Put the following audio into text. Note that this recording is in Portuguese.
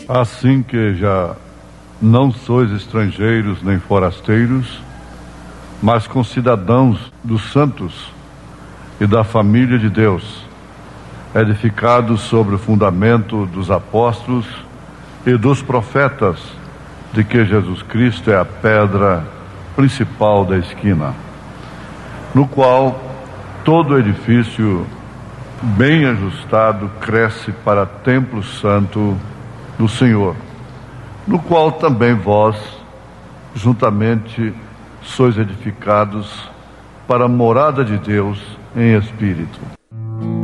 Assim que já não sois estrangeiros nem forasteiros, mas concidadãos dos santos e da família de Deus, edificados sobre o fundamento dos apóstolos e dos profetas, de que Jesus Cristo é a pedra principal da esquina, no qual todo edifício bem ajustado cresce para templo santo do Senhor, no qual também vós, juntamente, sois edificados para a morada de Deus em espírito.